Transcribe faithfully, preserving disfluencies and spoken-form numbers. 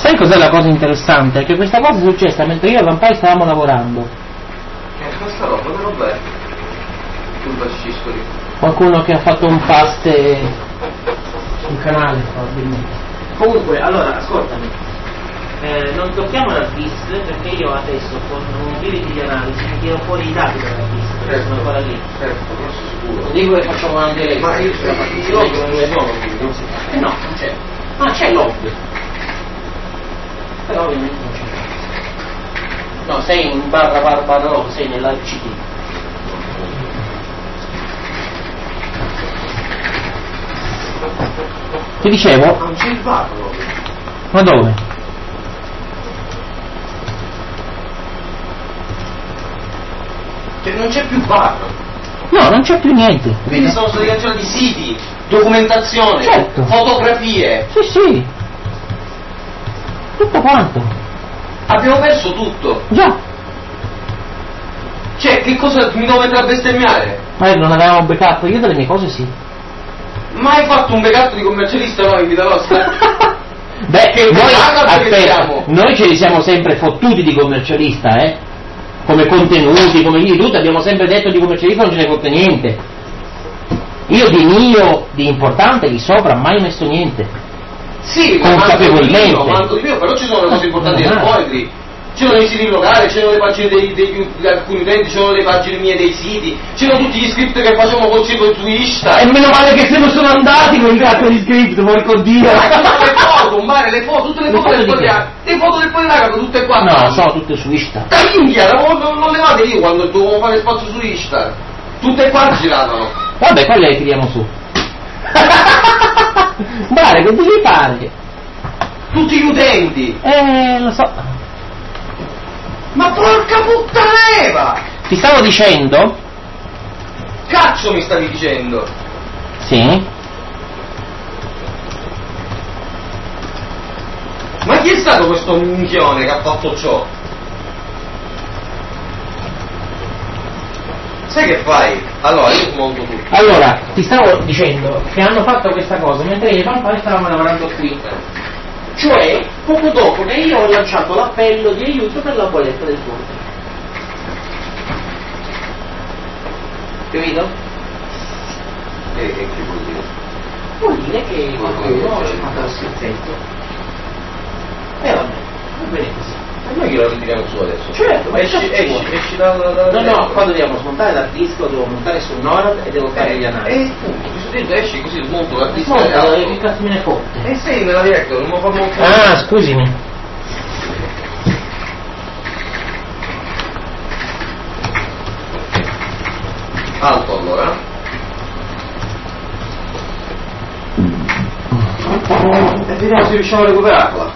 Sai cos'è la cosa interessante? È che questa cosa è successa mentre io e Vampire stavamo lavorando. Che è questa roba? Che roba è? Sul Vasciscoli. Qualcuno che ha fatto un paste sul canale, probabilmente. Comunque, allora, ascoltami. Eh, non tocchiamo la B I S perché io adesso con un video di analisi mi tiro fuori i dati della B I S, perché sono ancora lì. Certo, non sono sicuro. Lo dico che facciamo anche lei. Ma io sono i log non ci sono, quindi non si fa. Eh no, non c'è. Ma c'è log. Però ovviamente non c'è. No, sei in barra barra barra log, sei nell'A C D. Ti dicevo? Non c'è il bar proprio. Ma dove? Cioè non c'è più bar. No, non c'è più niente. Quindi sono state cancellati siti, documentazione, Certo. fotografie. Sì, sì. Tutto quanto. Abbiamo perso tutto. Già. Cioè, che cosa mi devo mettere a bestemmiare? Ma non avevamo backup, io delle mie cose sì. Ma hai fatto un backup di commercialista no in vita nostra? Beh, Che noi, backup che aspetta, siamo? noi ce li siamo sempre fottuti di commercialista, eh? Come contenuti, come di tutto, abbiamo sempre detto di commercialista non ce ne fotte niente. Io di mio, di importante, di sopra, mai messo niente. Sì, ma Consapevolmente. manco di mio, manco di mio, però ci sono le cose importanti No, del no. Poetry. C'erano i siti locali, c'erano le pagine dei, dei, di alcuni utenti, c'erano le pagine mie dei siti, c'erano tutti gli script che facevamo col sito su Insta. E meno male che se ne sono andati quei cazzo di script, porco Dio! le foto, un bar, le foto, tutte le, Le foto foto del di che? Poliac, le foto del Poliac, tutte qua. No, sono tutte su Insta. Da minchia, l'ho, l'ho levate io quando dovevo fare spazio su Insta. Tutte qua giravano. Vabbè, poi le tiriamo su. Guarda, che devi fare? Tutti gli utenti. Eh, lo so. Ma porca puttaneva! Ti stavo dicendo? Cazzo mi stavi dicendo? Sì. Ma chi è stato questo minchione che ha fatto ciò? Sai che fai? Allora, io smonto tutto. Allora, ti stavo dicendo che hanno fatto questa cosa mentre io e Vampire stavamo lavorando qui. Cioè, poco dopo che io ho lanciato l'appello di aiuto per la bolletta del fuoco. Capito? E che vuol dire? Vuol dire che qualcuno ci ha fatto lo schizzetto. E vabbè, va bene così. E noi glielo ritiriamo su adesso. Certo, ma esci, esci, esci, esci da, da, da No, no, quando dobbiamo smontare dal disco, devo montare sul Norad e devo fare gli analisi. E appunto, ti sto dicendo esci così smonto la pista Smonta, che cazzo me ne fotte? e sei nella diretta, non mi fa montare. Ah, scusami. Alto allora. E vediamo se riusciamo a recuperarla.